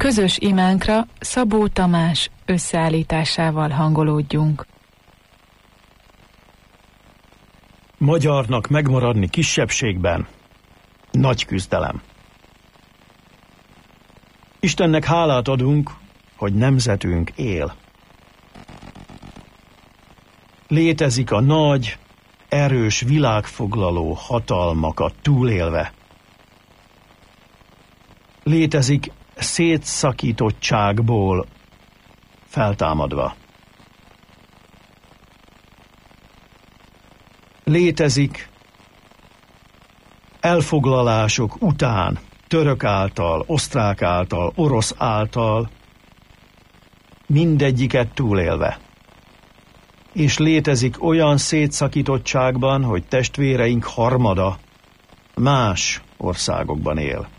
Közös imánkra Szabó Tamás összeállításával hangolódjunk. Magyarnak megmaradni kisebbségben nagy küzdelem. Istennek hálát adunk, hogy nemzetünk él. Létezik a nagy, erős világfoglaló hatalmakat túlélve. Létezik szétszakítottságból feltámadva. Létezik elfoglalások után, török által, osztrák által, orosz által, mindegyiket túlélve. És létezik olyan szétszakítottságban, hogy testvéreink harmada más országokban él.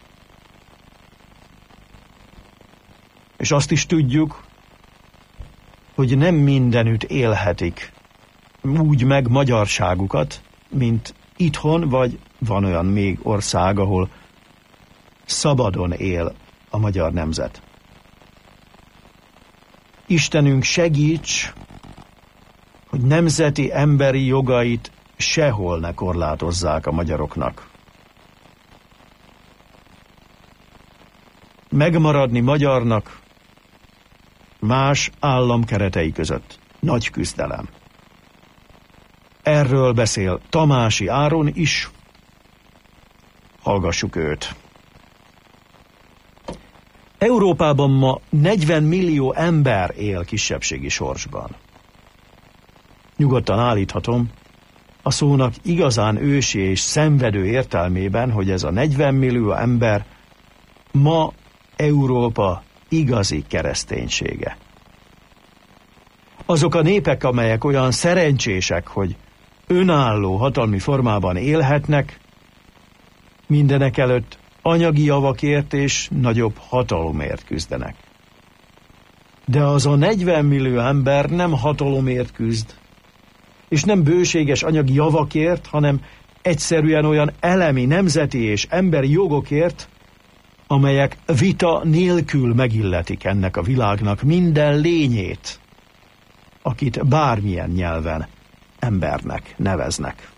És azt is tudjuk, hogy nem mindenütt élhetik úgy meg magyarságukat, mint itthon, vagy van olyan még ország, ahol szabadon él a magyar nemzet. Istenünk, segíts, hogy nemzeti emberi jogait sehol ne korlátozzák a magyaroknak. Megmaradni magyarnak más állam keretei között nagy küzdelem. Erről beszél Tamási Áron is. Hallgassuk őt. Európában ma 40 millió ember él kisebbségi sorsban. Nyugodtan állíthatom, a szónak igazán ősi és szenvedő értelmében, hogy ez a 40 millió ember ma Európa igazi kereszténysége. Azok a népek, amelyek olyan szerencsések, hogy önálló hatalmi formában élhetnek, mindenekelőtt anyagi javakért és nagyobb hatalomért küzdenek. De az a 40 millió ember nem hatalomért küzd, és nem bőséges anyagi javakért, hanem egyszerűen olyan elemi, nemzeti és emberi jogokért, amelyek vita nélkül megilletik ennek a világnak minden lényét, akit bármilyen nyelven embernek neveznek.